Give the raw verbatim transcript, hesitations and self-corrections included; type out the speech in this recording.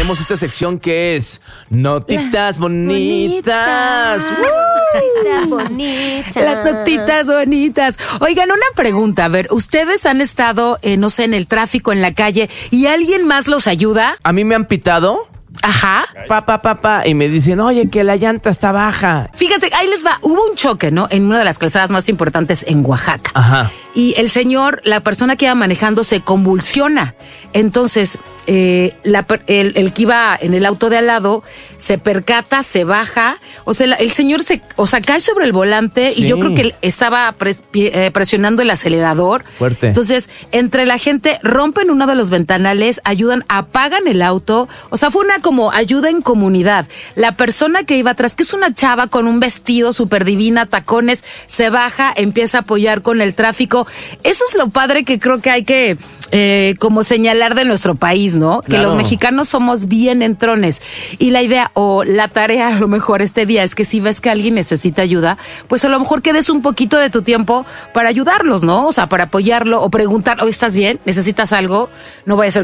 tenemos esta sección que es Notitas Bonitas. Notitas bonitas. Las notitas bonitas. Oigan, una pregunta. A ver, ¿ustedes han estado, eh, no sé, en el tráfico, en la calle, y alguien más los ayuda? A mí me han pitado. Ajá. Pa, pa, pa, pa, y me dicen, oye, que la llanta está baja. Fíjense, ahí les va. Hubo un choque, ¿no? En una de las calzadas más importantes en Oaxaca. Ajá. Y el señor, la persona que iba manejando, se convulsiona. Entonces, eh, la, el, el que iba en el auto de al lado se percata, se baja. O sea, el señor se, o sea, cae sobre el volante Sí. y yo creo que él estaba pres, eh, presionando el acelerador. Fuerte. Entonces, entre la gente rompen uno de los ventanales, ayudan, apagan el auto. O sea, fue una como ayuda en comunidad. La persona que iba atrás, que es una chava con un vestido súper divina, tacones, se baja, empieza a apoyar con el tráfico. Eso es lo padre que creo que hay que eh, como señalar de nuestro país, ¿no? Que Claro. los mexicanos somos bien entrones. Y la idea o la tarea a lo mejor este día es que si ves que alguien necesita ayuda, pues a lo mejor que des un poquito de tu tiempo para ayudarlos, ¿no? O sea, para apoyarlo o preguntar, ¿oh, estás bien? ¿Necesitas algo? No vaya a ser